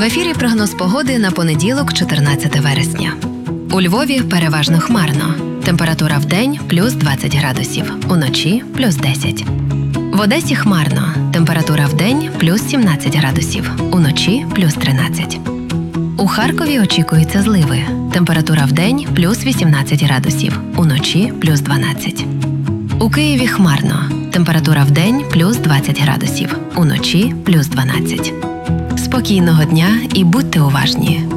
ефірі прогноз погоди на понеділок, 14 вересня. У Львові переважно хмарно. Температура вдень – плюс 20 градусів, уночі – плюс 10. В Одесі хмарно. Температура вдень – плюс 17 градусів, уночі – плюс 13. У Харкові очікуються зливи. Температура вдень – плюс 18 градусів, уночі – плюс 12. У Києві хмарно. Температура вдень – плюс 20 градусів, уночі – плюс 12. Спокійного дня і будьте уважні.